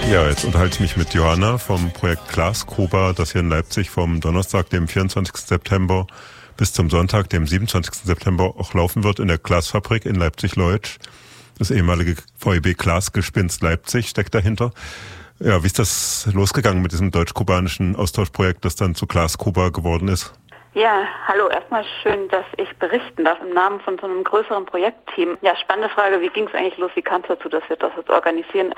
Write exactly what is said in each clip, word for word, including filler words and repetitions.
Ja, jetzt unterhalte ich mich mit Johanna vom Projekt Glaskuba, das hier in Leipzig vom Donnerstag, dem vierundzwanzigsten September bis zum Sonntag, dem siebenundzwanzigsten September auch laufen wird in der Glasfabrik in Leipzig-Leutsch. Das ehemalige V E B Glasgespinst Leipzig steckt dahinter. Ja, wie ist das losgegangen mit diesem deutsch-kubanischen Austauschprojekt, das dann zu Glaskuba geworden ist? Ja, hallo. Erstmal schön, dass ich berichten darf im Namen von so einem größeren Projektteam. Ja, spannende Frage. Wie ging es eigentlich los? Wie kam es dazu, dass wir das jetzt organisieren?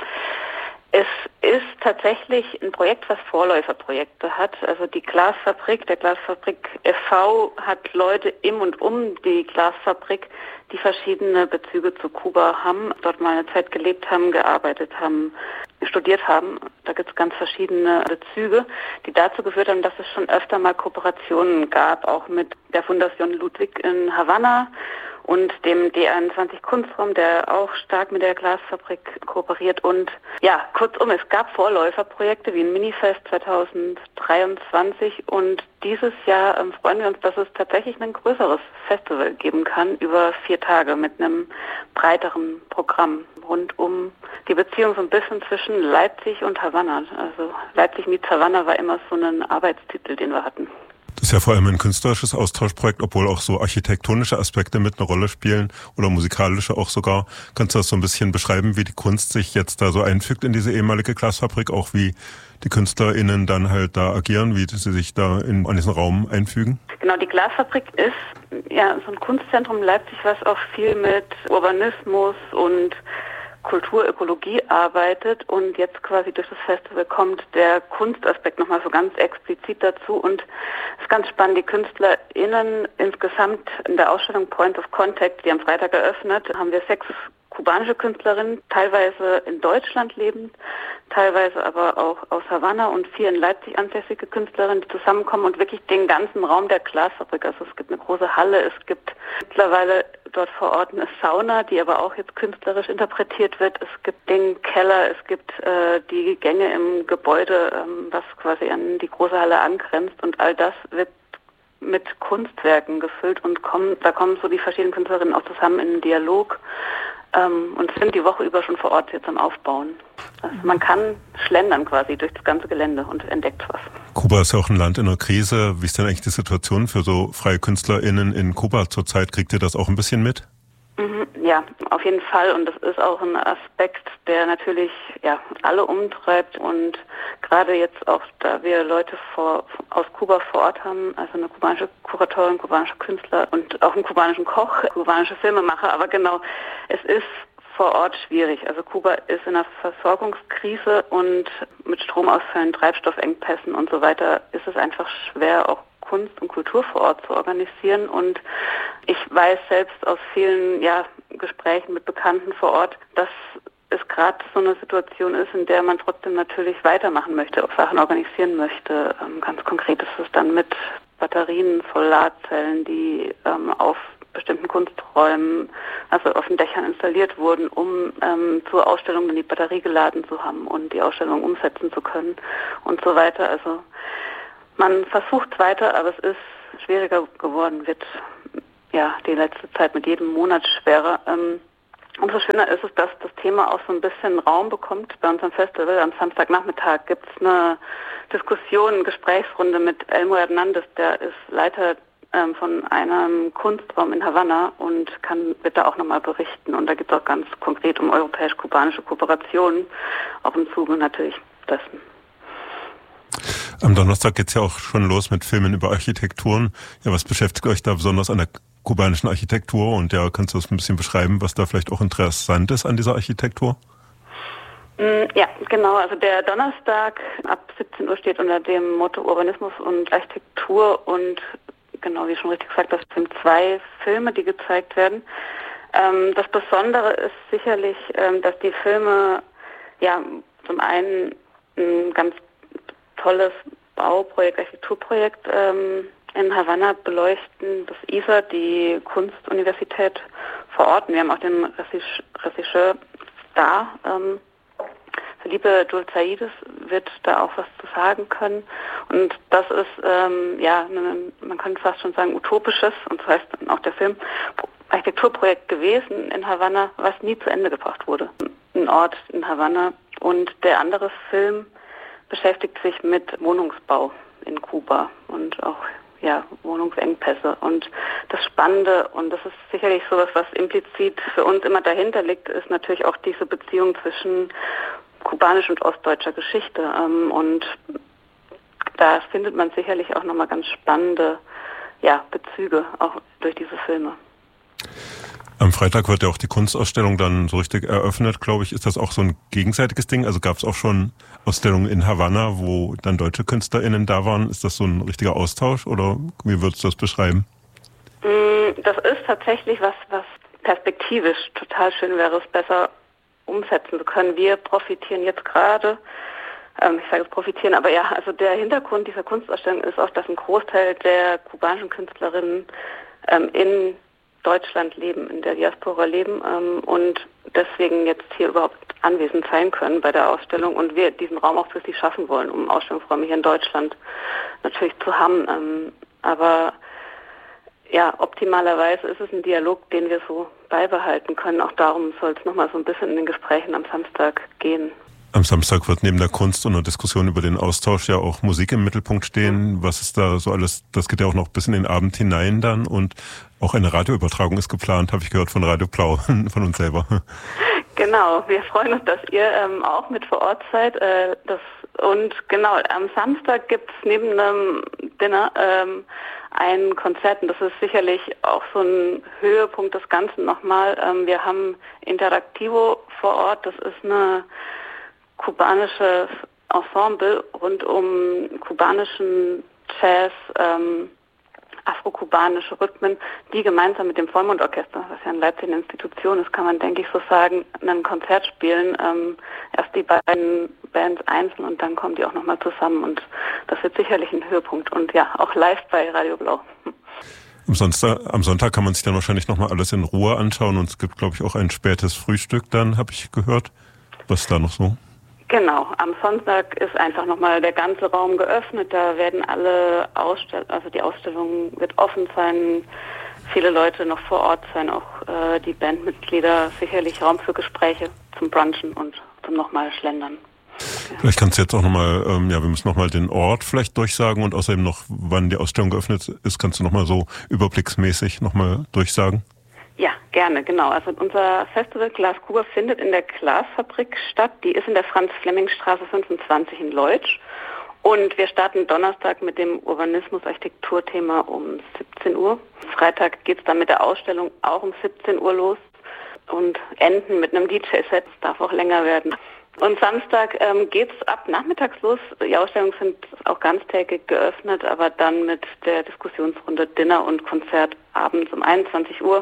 Es ist tatsächlich ein Projekt, was Vorläuferprojekte hat. Also die Glasfabrik, der Glasfabrik e V hat Leute im und um die Glasfabrik, die verschiedene Bezüge zu Kuba haben, dort mal eine Zeit gelebt haben, gearbeitet haben, studiert haben. Da gibt es ganz verschiedene Bezüge, die dazu geführt haben, dass es schon öfter mal Kooperationen gab, auch mit der Fundation Ludwig in Havanna und dem D einundzwanzig Kunstraum, der auch stark mit der Glasfabrik kooperiert. Und ja, kurzum, es gab Vorläuferprojekte wie ein Minifest zweitausenddreiundzwanzig und dieses Jahr ähm, freuen wir uns, dass es tatsächlich ein größeres Festival geben kann, über vier Tage mit einem breiteren Programm rund um die Beziehung so ein bisschen zwischen Leipzig und Havanna. Also Leipzig meets Havanna war immer so ein Arbeitstitel, den wir hatten. Das ist ja vor allem ein künstlerisches Austauschprojekt, obwohl auch so architektonische Aspekte mit eine Rolle spielen oder musikalische auch sogar. Kannst du das so ein bisschen beschreiben, wie die Kunst sich jetzt da so einfügt in diese ehemalige Glasfabrik, auch wie die KünstlerInnen dann halt da agieren, wie sie sich da in, an diesen Raum einfügen? Genau, die Glasfabrik ist ja so ein Kunstzentrum in Leipzig, was auch viel mit Urbanismus und Kulturökologie arbeitet, und jetzt quasi durch das Festival kommt der Kunstaspekt nochmal so ganz explizit dazu, und es ist ganz spannend, die KünstlerInnen insgesamt in der Ausstellung Point of Contact, die am Freitag eröffnet, haben wir sechs kubanische Künstlerinnen, teilweise in Deutschland lebend, teilweise aber auch aus Havanna, und vier in Leipzig ansässige Künstlerinnen, die zusammenkommen und wirklich den ganzen Raum der Glasfabrik, also es gibt eine große Halle, es gibt mittlerweile dort vor Ort eine Sauna, die aber auch jetzt künstlerisch interpretiert wird. Es gibt den Keller, es gibt äh, die Gänge im Gebäude, ähm, was quasi an die große Halle angrenzt, und all das wird mit Kunstwerken gefüllt und kommen, da kommen so die verschiedenen Künstlerinnen auch zusammen in einen Dialog ähm, und sind die Woche über schon vor Ort jetzt am Aufbauen. Also man kann schlendern quasi durch das ganze Gelände und entdeckt was. Kuba ist ja auch ein Land in einer Krise. Wie ist denn eigentlich die Situation für so freie KünstlerInnen in Kuba zurzeit? Kriegt ihr das auch ein bisschen mit? Mhm, ja, auf jeden Fall, und das ist auch ein Aspekt, der natürlich ja alle umtreibt, und gerade jetzt auch, da wir Leute vor, aus Kuba vor Ort haben, also eine kubanische Kuratorin, kubanische Künstler und auch einen kubanischen Koch, kubanische Filmemacher, aber genau, es ist vor Ort schwierig. Also Kuba ist in einer Versorgungskrise, und mit Stromausfällen, Treibstoffengpässen und so weiter ist es einfach schwer, auch Kunst und Kultur vor Ort zu organisieren. Und ich weiß selbst aus vielen ja, Gesprächen mit Bekannten vor Ort, dass es gerade so eine Situation ist, in der man trotzdem natürlich weitermachen möchte, auch Sachen organisieren möchte. Ähm, ganz konkret ist es dann mit Batterien, Solarzellen, die ähm, auf bestimmten Kunsträumen, also auf den Dächern installiert wurden, um ähm, zur Ausstellung dann die Batterie geladen zu haben und die Ausstellung umsetzen zu können und so weiter. Also man versucht es weiter, aber es ist schwieriger geworden, wird ja die letzte Zeit mit jedem Monat schwerer. Ähm, umso schöner ist es, dass das Thema auch so ein bisschen Raum bekommt. Bei unserem Festival am Samstagnachmittag gibt es eine Diskussion, eine Gesprächsrunde mit Elmo Hernandez, der ist Leiter ähm, von einem Kunstraum in Havanna und kann wird da auch nochmal berichten. Und da geht es auch ganz konkret um europäisch-kubanische Kooperationen, auch im Zuge natürlich dessen. Am Donnerstag geht's ja auch schon los mit Filmen über Architekturen. Ja, was beschäftigt euch da besonders an der kubanischen Architektur? Und ja, kannst du das ein bisschen beschreiben, was da vielleicht auch interessant ist an dieser Architektur? Ja, genau. Also der Donnerstag ab siebzehn Uhr steht unter dem Motto Urbanismus und Architektur, und genau, wie schon richtig gesagt, das sind zwei Filme, die gezeigt werden. Ähm, das Besondere ist sicherlich, ähm, dass die Filme ja zum einen ein ganz tolles Bauprojekt, Architekturprojekt ähm, in Havanna beleuchten, das I S A, die Kunstuniversität vor Ort. Und wir haben auch den Regisseur da. Ähm, Felipe Dulzaides wird da auch was zu sagen können. Und das ist, ähm, ja, eine, man kann fast schon sagen, utopisches, und so heißt dann auch der Film, Architekturprojekt gewesen in Havanna, was nie zu Ende gebracht wurde. Ein Ort in Havanna, Und der andere Film beschäftigt sich mit Wohnungsbau in Kuba und auch ja, Wohnungsengpässe. Und das Spannende, und das ist sicherlich sowas, was implizit für uns immer dahinter liegt, ist natürlich auch diese Beziehung zwischen kubanisch und ostdeutscher Geschichte. Und da findet man sicherlich auch nochmal ganz spannende ja, Bezüge, auch durch diese Filme. Am Freitag wird ja auch die Kunstausstellung dann so richtig eröffnet, glaube ich. Ist das auch so ein gegenseitiges Ding? Also gab es auch schon Ausstellungen in Havanna, wo dann deutsche KünstlerInnen da waren? Ist das so ein richtiger Austausch oder wie würdest du das beschreiben? Das ist tatsächlich was, was perspektivisch total schön wäre, es besser umsetzen zu können. Wir profitieren jetzt gerade, ähm, ich sage es profitieren, aber ja, also der Hintergrund dieser Kunstausstellung ist auch, dass ein Großteil der kubanischen Künstlerinnen ähm, in Deutschland leben, in der Diaspora leben ähm, und deswegen jetzt hier überhaupt anwesend sein können bei der Ausstellung und wir diesen Raum auch für sie schaffen wollen, um Ausstellungsräume hier in Deutschland natürlich zu haben. Ähm, aber ja, optimalerweise ist es ein Dialog, den wir so beibehalten können. Auch darum soll es nochmal so ein bisschen in den Gesprächen am Samstag gehen. Am Samstag wird neben der Kunst und der Diskussion über den Austausch ja auch Musik im Mittelpunkt stehen. Mhm. Was ist da so alles? Das geht ja auch noch bis in den Abend hinein dann und auch eine Radioübertragung ist geplant, habe ich gehört von Radio Blau, von uns selber. Genau, wir freuen uns, dass ihr ähm, auch mit vor Ort seid. Äh, das, und genau, am Samstag gibt es neben einem Dinner ähm, ein Konzert und das ist sicherlich auch so ein Höhepunkt des Ganzen nochmal. Ähm, wir haben Interactivo vor Ort, das ist eine kubanisches Ensemble rund um kubanischen Jazz, ähm, afrokubanische Rhythmen, die gemeinsam mit dem Vollmondorchester, was ja in Leipzig eine Institution ist, kann man, denke ich, so sagen, ein Konzert spielen. Ähm, erst die beiden Bands einzeln und dann kommen die auch nochmal zusammen und das wird sicherlich ein Höhepunkt und ja, auch live bei Radio Blau. Am Sonntag, am Sonntag kann man sich dann wahrscheinlich nochmal alles in Ruhe anschauen und es gibt, glaube ich, auch ein spätes Frühstück dann, habe ich gehört. Was ist da noch so? Genau, am Sonntag ist einfach nochmal der ganze Raum geöffnet, da werden alle Ausstellungen, also die Ausstellung wird offen sein, viele Leute noch vor Ort sein, auch äh, die Bandmitglieder, sicherlich Raum für Gespräche zum Brunchen und zum nochmal Schlendern. Ja. Vielleicht kannst du jetzt auch nochmal, ähm, ja, wir müssen nochmal den Ort vielleicht durchsagen und außerdem noch, wann die Ausstellung geöffnet ist, kannst du nochmal so überblicksmäßig nochmal durchsagen? Ja, gerne, genau. Also unser Festival Glas Kuba findet in der Glasfabrik statt. Die ist in der Franz-Flemming-Straße fünfundzwanzig in Leutsch. Und wir starten Donnerstag mit dem Urbanismus-Architektur-Thema um siebzehn Uhr. Freitag geht's dann mit der Ausstellung auch um siebzehn Uhr los und enden mit einem D J-Set. Das darf auch länger werden. Und Samstag ähm, geht's ab nachmittags los. Die Ausstellungen sind auch ganztägig geöffnet, aber dann mit der Diskussionsrunde Dinner und Konzert abends um einundzwanzig Uhr.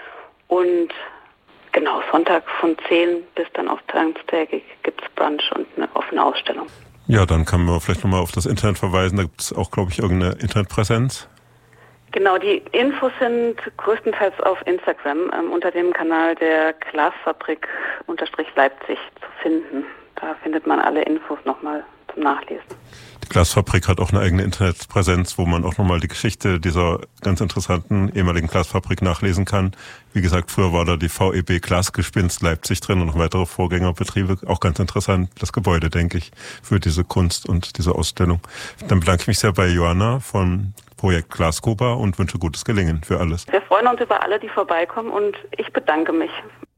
Und genau, Sonntag von zehn bis dann auch ganztägig gibt es Brunch und eine offene Ausstellung. Ja, dann kann man vielleicht nochmal auf das Internet verweisen. Da gibt es auch, glaube ich, irgendeine Internetpräsenz. Genau, die Infos sind größtenteils auf Instagram ähm, unter dem Kanal der Glasfabrik-Leipzig zu finden. Da findet man alle Infos nochmal zum Nachlesen. Die Glasfabrik hat auch eine eigene Internetpräsenz, wo man auch nochmal die Geschichte dieser ganz interessanten ehemaligen Glasfabrik nachlesen kann. Wie gesagt, früher war da die V E B Glasgespinst Leipzig drin und noch weitere Vorgängerbetriebe. Auch ganz interessant, das Gebäude, denke ich, für diese Kunst und diese Ausstellung. Dann bedanke ich mich sehr bei Johanna von Projekt Glas Kuba und wünsche gutes Gelingen für alles. Wir freuen uns über alle, die vorbeikommen und ich bedanke mich.